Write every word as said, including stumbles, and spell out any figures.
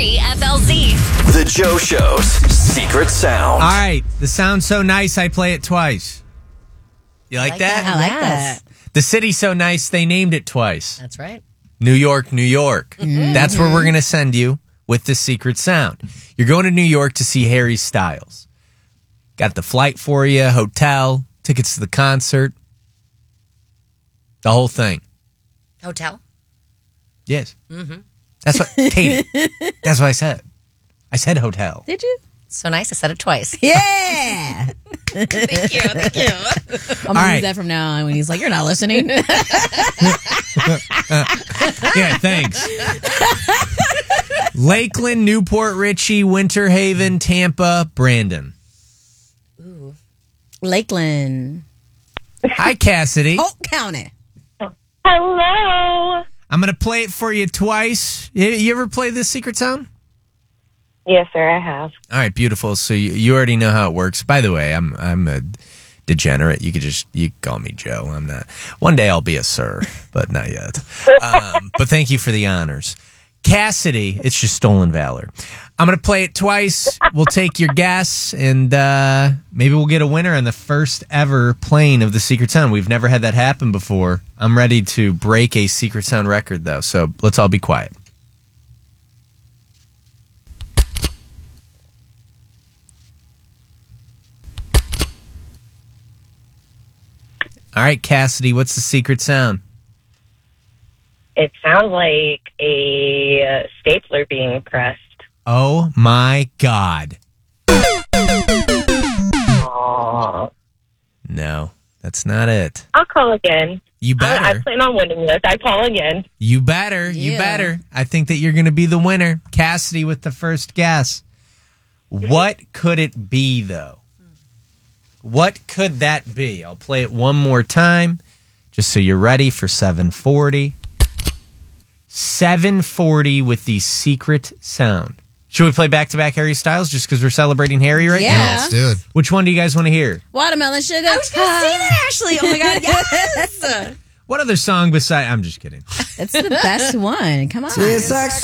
three F L Z. The Joe Show's secret sound. All right. The sound's so nice, I play it twice. You like, like that? that. I like that. The city's so nice, they named it twice. That's right. New York, New York. Mm-hmm. That's where we're going to send you with the secret sound. You're going to New York to see Harry Styles. Got the flight for you, hotel, tickets to the concert. The whole thing. Hotel? Yes. Mm-hmm. That's what, Katie, that's what I said. I said hotel. Did you? So nice. I said it twice. Yeah. Thank you. Thank you. I'm going All to right. use that from now on when he's like, you're not listening. Yeah, thanks. Lakeland, Newport Richie, Winter Haven, Tampa, Brandon. Ooh. Lakeland. Hi, Cassidy. Polk County. Hello. I'm going to play it for you twice. You, you ever play this secret sound? Yes, sir, I have. All right, beautiful. So you, you already know how it works. By the way, I'm I'm a degenerate. You could just you can call me Joe. I'm not. One day I'll be a sir, but not yet. Um, but thank you for the honors. Cassidy, it's just stolen valor. I'm going to play it twice. We'll take your guess, and uh, maybe we'll get a winner on the first ever playing of the Secret Sound. We've never had that happen before. I'm ready to break a Secret Sound record, though, so let's all be quiet. All right, Cassidy, what's the secret sound? It sounds like a stapler being pressed. Oh, my God. Aww. No, that's not it. I'll call again. You better. I, I plan on winning this. I call again. You better. You Yeah. better. I think that you're going to be the winner. Cassidy with the first guess. What could it be, though? What could that be? I'll play it one more time, just so you're ready for seven forty. seven forty with the secret sound. Should we play back-to-back Harry Styles just because we're celebrating Harry right Yeah. now? Let's do it. Which one do you guys want to hear? Watermelon sugar. I was going to say that, Ashley. Oh, my God. Yes. What other song beside... I'm just kidding. That's the best one. Come on. Tastes like